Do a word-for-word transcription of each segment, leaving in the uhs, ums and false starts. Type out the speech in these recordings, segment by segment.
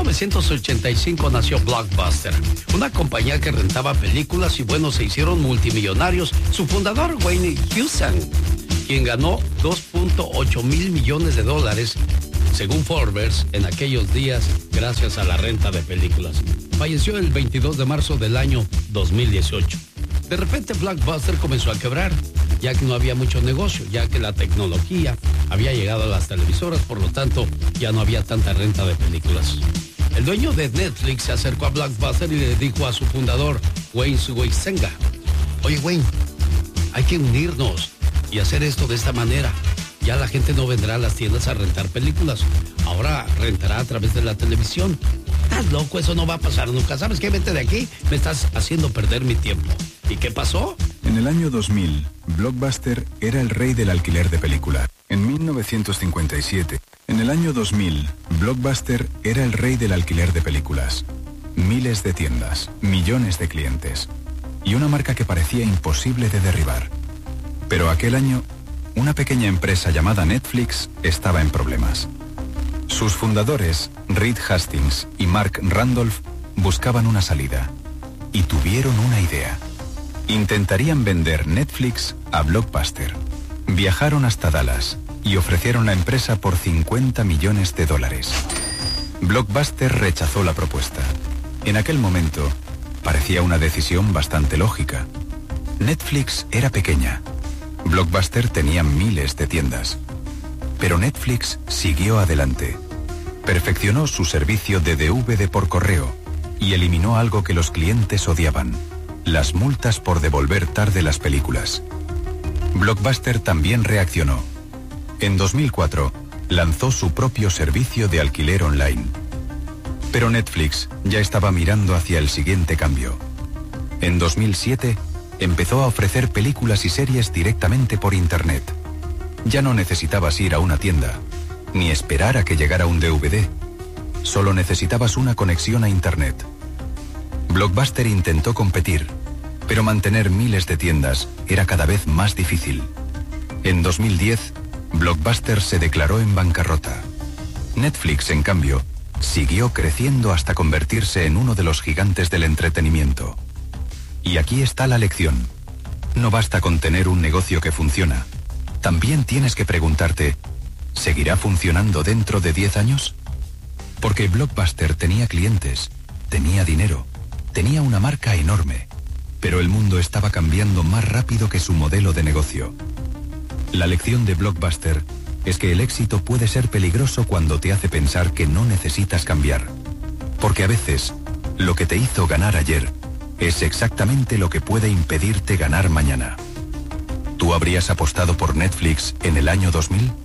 novecientos ochenta y cinco nació Blockbuster, una compañía que rentaba películas y bueno, se hicieron multimillonarios. Su fundador, Wayne Houston, quien ganó dos punto ocho mil millones de dólares, según Forbes, en aquellos días, gracias a la renta de películas. Falleció el veintidós de marzo del año dos mil dieciocho. De repente Blockbuster comenzó a quebrar, ya que no había mucho negocio, ya que la tecnología había llegado a las televisoras, por lo tanto ya no había tanta renta de películas. El dueño de Netflix se acercó a Blockbuster y le dijo a su fundador, Wayne Huizenga: oye Wayne, hay que unirnos y hacer esto de esta manera. Ya la gente no vendrá a las tiendas a rentar películas, ahora rentará a través de la televisión. Estás loco, eso no va a pasar nunca. ¿Sabes qué? Vete de aquí, me estás haciendo perder mi tiempo. ¿Y qué pasó? En el año dos mil, Blockbuster era el rey del alquiler de películas. En mil novecientos cincuenta y siete, en el año dos mil, Blockbuster era el rey del alquiler de películas. Miles de tiendas, millones de clientes y una marca que parecía imposible de derribar. Pero aquel año, una pequeña empresa llamada Netflix estaba en problemas. Sus fundadores, Reed Hastings y Mark Randolph, buscaban una salida y tuvieron una idea. Intentarían vender Netflix a Blockbuster. Viajaron hasta Dallas y ofrecieron la empresa por cincuenta millones de dólares. Blockbuster rechazó la propuesta. En aquel momento, parecía una decisión bastante lógica. Netflix era pequeña. Blockbuster tenía miles de tiendas. Pero Netflix siguió adelante. Perfeccionó su servicio de D V D por correo y eliminó algo que los clientes odiaban: las multas por devolver tarde las películas. Blockbuster también reaccionó. En dos mil cuatro, lanzó su propio servicio de alquiler online. Pero Netflix ya estaba mirando hacia el siguiente cambio. En dos mil siete, empezó a ofrecer películas y series directamente por Internet. Ya no necesitabas ir a una tienda, ni esperar a que llegara un D V D. Solo necesitabas una conexión a Internet. Blockbuster intentó competir, pero mantener miles de tiendas era cada vez más difícil. En dos mil diez, Blockbuster se declaró en bancarrota. Netflix, en cambio, siguió creciendo hasta convertirse en uno de los gigantes del entretenimiento. Y aquí está la lección. No basta con tener un negocio que funciona. También tienes que preguntarte, ¿seguirá funcionando dentro de diez años? Porque Blockbuster tenía clientes, tenía dinero, tenía una marca enorme, pero el mundo estaba cambiando más rápido que su modelo de negocio. La lección de Blockbuster es que el éxito puede ser peligroso cuando te hace pensar que no necesitas cambiar. Porque a veces, lo que te hizo ganar ayer es exactamente lo que puede impedirte ganar mañana. ¿Tú habrías apostado por Netflix en el año dos mil?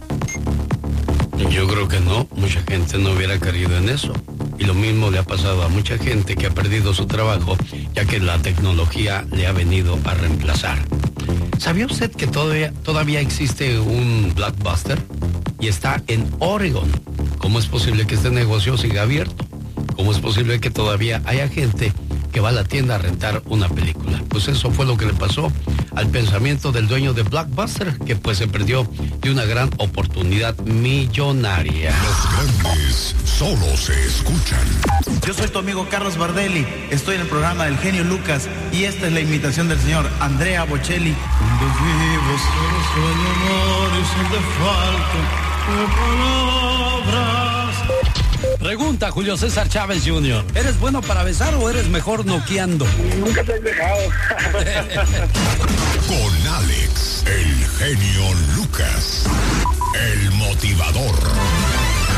Yo creo que no, mucha gente no hubiera querido en eso. Y lo mismo le ha pasado a mucha gente que ha perdido su trabajo, ya que la tecnología le ha venido a reemplazar. ¿Sabía usted que todavía, todavía existe un Blockbuster? Y está en Oregon. ¿Cómo es posible que este negocio siga abierto? ¿Cómo es posible que todavía haya gente que va a la tienda a rentar una película? Pues eso fue lo que le pasó al pensamiento del dueño de Blockbuster, que pues se perdió de una gran oportunidad millonaria. Los grandes solo se escuchan. Yo soy tu amigo Carlos Bardelli, estoy en el programa del genio Lucas y esta es la imitación del señor Andrea Bocelli. Cuando vivo solo sueño amor y sin de falta de palabras. Pregunta Julio César Chávez junior ¿Eres bueno para besar o eres mejor noqueando? Nunca te he dejado. Con Alex, el genio Lucas, el motivador.